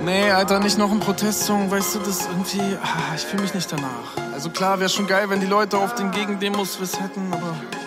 Nee, Alter, nicht noch ein Protestsong, weißt du, das irgendwie, ich fühle mich nicht danach. Also klar, wäre schon geil, wenn die Leute auf den Gegendemos was hätten, aber